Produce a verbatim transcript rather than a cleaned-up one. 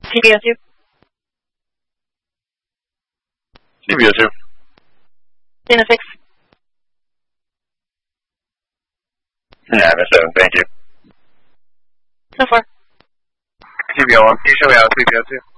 T B O two. T B O two. Dana six. Yeah, I'm seven, thank you. So far. T B O one, can you show me how to T B O two?